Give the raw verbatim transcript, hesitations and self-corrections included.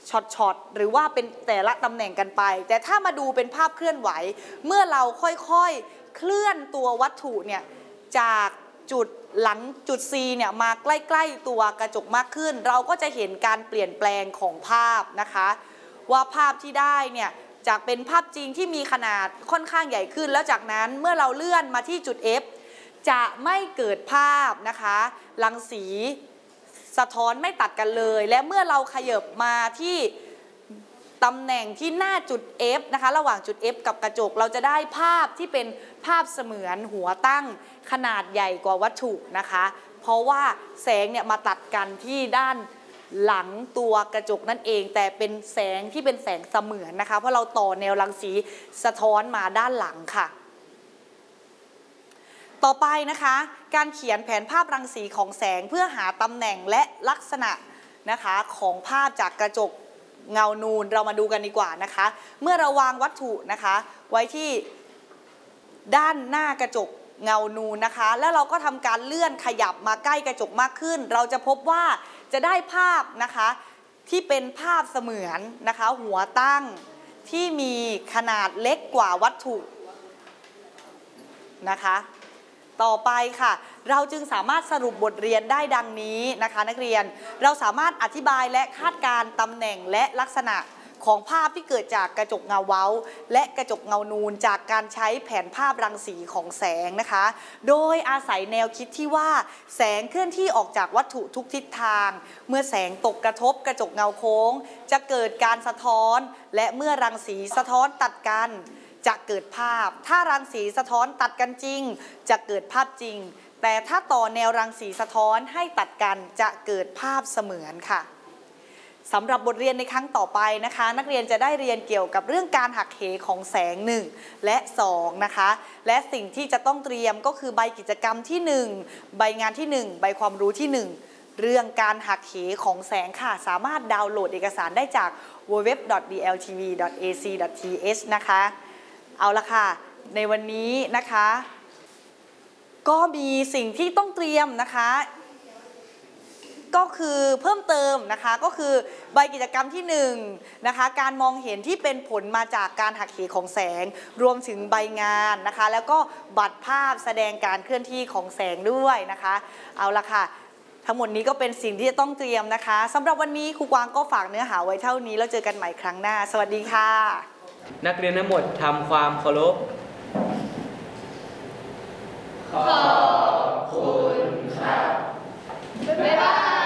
ช็อตๆหรือว่าเป็นแต่ละตำแหน่งกันไปแต่ถ้ามาดูเป็นภาพเคลื่อนไหวเมื่อเราค่อยๆเคลื่อนตัววัตถุเนี่ยจากจุดหลังจุด C เนี่ยมาใกล้ๆตัวกระจกมากขึ้นเราก็จะเห็นการเปลี่ยนแปลงของภาพนะคะว่าภาพที่ได้เนี่ยจากเป็นภาพจริงที่มีขนาดค่อนข้างใหญ่ขึ้นแล้วจากนั้นเมื่อเราเลื่อนมาที่จุด F จะไม่เกิดภาพนะคะรังสีสะท้อนไม่ตัดกันเลยและเมื่อเราขยับมาที่ตำแหน่งที่หน้าจุด F นะคะระหว่างจุด F กับกระจกเราจะได้ภาพที่เป็นภาพเสมือนหัวตั้งขนาดใหญ่กว่าวัตถุนะคะเพราะว่าแสงเนี่ยมาตัดกันที่ด้านหลังตัวกระจกนั่นเองแต่เป็นแสงที่เป็นแสงเสมือนนะคะเพราะเราต่อแนวรังสีสะท้อนมาด้านหลังค่ะต่อไปนะคะการเขียนแผนภาพรังสีของแสงเพื่อหาตำแหน่งและลักษณะนะคะของภาพจากกระจกเงานูนเรามาดูกันดีกว่านะคะเมื่อเราวางวัตถุนะคะไว้ที่ด้านหน้ากระจกเงานูนนะคะแล้วเราก็ทำการเลื่อนขยับมาใกล้กระจกมากขึ้นเราจะพบว่าจะได้ภาพนะคะที่เป็นภาพเสมือนนะคะหัวตั้งที่มีขนาดเล็กกว่าวัตถุนะคะต่อไปค่ะเราจึงสามารถสรุปบทเรียนได้ดังนี้นะคะนักเรียนเราสามารถอธิบายและคาดการณ์ตำแหน่งและลักษณะของภาพที่เกิดจากกระจกเงาเว้าและกระจกเงานูนจากการใช้แผนภาพรังสีของแสงนะคะโดยอาศัยแนวคิดที่ว่าแสงเคลื่อนที่ออกจากวัตถุทุกทิศทางเมื่อแสงตกกระทบกระจกเงาโค้งจะเกิดการสะท้อนและเมื่อรังสีสะท้อนตัดกันจะเกิดภาพถ้ารังสีสะท้อนตัดกันจริงจะเกิดภาพจริงแต่ถ้าต่อแนวรังสีสะท้อนให้ตัดกันจะเกิดภาพเสมือนค่ะสำหรับบทเรียนในครั้งต่อไปนะคะนักเรียนจะได้เรียนเกี่ยวกับเรื่องการหักเหของแสงหนึ่งและสองนะคะและสิ่งที่จะต้องเตรียมก็คือใบกิจกรรมที่หนึ่งใบงานที่หนึ่งใบความรู้ที่หนึ่งเรื่องการหักเหของแสงค่ะสามารถดาวน์โหลดเอกสารได้จาก ดับเบิลยู ดับเบิลยู ดับเบิลยู ดอท ดี แอล ที วี ดอท เอ ซี ดอท ที เอช นะคะเอาละค่ะในวันนี้นะคะก็มีสิ่งที่ต้องเตรียมนะคะก็คือเพิ่มเติมนะคะก็คือใบกิจกรรมที่หนึ่งนะคะการมองเห็นที่เป็นผลมาจากการหักเหของแสงรวมถึงใบงานนะคะแล้วก็บัตรภาพแสดงการเคลื่อนที่ของแสงด้วยนะคะเอาละค่ะทั้งหมดนี้ก็เป็นสิ่งที่จะต้องเตรียมนะคะสำหรับวันนี้ครูกวางก็ฝากเนื้อหาไว้เท่านี้แล้วเจอกันใหม่ครั้งหน้าสวัสดีค่ะนักเรียนทั้งหมดทำความเคารพขอบคุณครับบ๊ายบาย